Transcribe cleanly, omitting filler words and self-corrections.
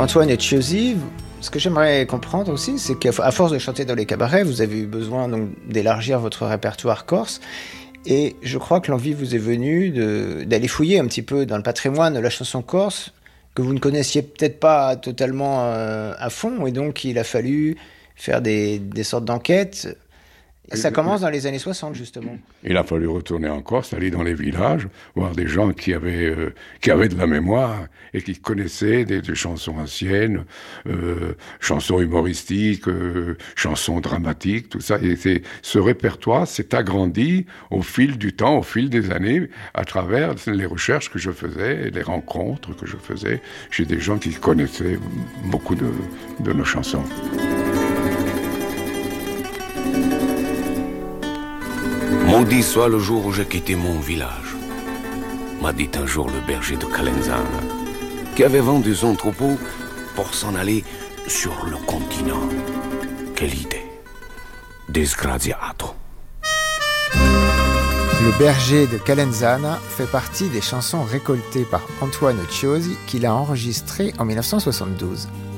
Antoine Etchiosi, ce que j'aimerais comprendre aussi, c'est qu'à force de chanter dans les cabarets, vous avez eu besoin donc d'élargir votre répertoire corse. Et je crois que l'envie vous est venue d'aller fouiller un petit peu dans le patrimoine de la chanson corse, que vous ne connaissiez peut-être pas totalement à fond, et donc il a fallu faire des sortes d'enquêtes. Et ça commence dans les années 60, justement. Il a fallu retourner en Corse, aller dans les villages, voir des gens qui avaient de la mémoire et qui connaissaient des chansons anciennes, chansons humoristiques, chansons dramatiques, tout ça. Et ce répertoire s'est agrandi au fil du temps, au fil des années, à travers les recherches que je faisais, les rencontres que je faisais chez des gens qui connaissaient beaucoup de nos chansons. Maudit soit le jour où j'ai quitté mon village, m'a dit un jour le berger de Calenzana, qui avait vendu son troupeau pour s'en aller sur le continent. Quelle idée! Disgraziato. Le berger de Calenzana fait partie des chansons récoltées par Antoine Etchiosi qu'il a enregistrées en 1972.